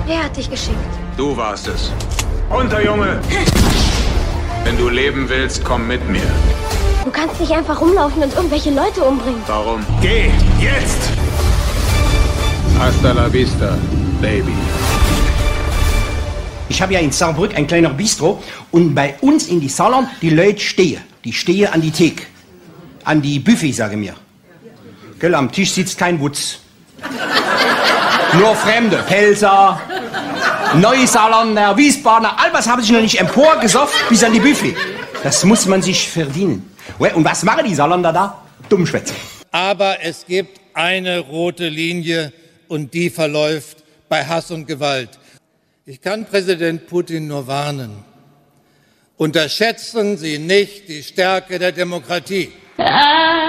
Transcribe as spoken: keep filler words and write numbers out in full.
Wer hat dich geschickt? Du warst es. Runter, Junge! Wenn du leben willst, komm mit mir. Du kannst nicht einfach rumlaufen und irgendwelche Leute umbringen. Warum? Geh, jetzt! Hasta la vista, Baby. Ich habe ja in Saarbrück ein kleiner Bistro und bei uns in die Salon, die Leute stehen. Die stehen an die Theke. An die Buffet, sage mir. Gell, am Tisch sitzt kein Wutz. Nur Fremde, Pelzer, Neusaarländer, Wiesbadener, all was haben sich noch nicht emporgesofft bis an die Buffet. Das muss man sich verdienen. Und was machen die Saarländer da? Dummschwätze. Aber es gibt eine rote Linie und die verläuft bei Hass und Gewalt. Ich kann Präsident Putin nur warnen. Unterschätzen Sie nicht die Stärke der Demokratie.